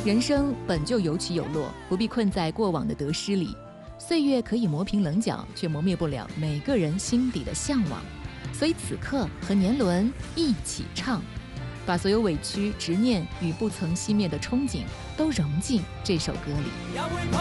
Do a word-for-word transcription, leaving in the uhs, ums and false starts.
人生本就有起有落，不必困在过往的得失里。岁月可以磨平棱角，却磨灭不了每个人心底的向往。所以此刻和年轮一起唱，把所有委屈、执念与不曾熄灭的憧憬都融进这首歌里。